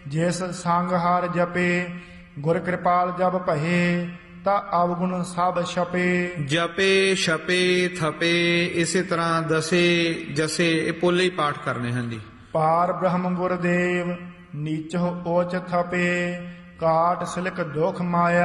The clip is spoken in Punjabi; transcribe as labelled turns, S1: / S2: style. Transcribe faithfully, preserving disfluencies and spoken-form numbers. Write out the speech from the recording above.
S1: ਜਿਸ ਸੰਗ ਹਰ ਜਪੇ ਗੁਰ ਕਿਰਪਾਲ ਜਬ ਭਏ ਤਾ ਅਵਗੁਣ ਸਭ ਛਪੇ।
S2: ਜਪੇ ਛਪੇ ਥਪੇ ਇਸੇ ਤਰ੍ਹਾਂ ਦਸੇ ਜਸੇ ਇਹ ਪੋਲੇ ਹੀ ਪਾਠ ਕਰਨੇ ਹਨ ਜੀ।
S1: ਪਾਰ ਬ੍ਰਹਮ ਗੁਰਦੇਵ ਨੀਚੋ ਓਚ ਥਪੇ ਕਾਟ ਸਿਲਕ ਦੁਖ ਮਾਇਆ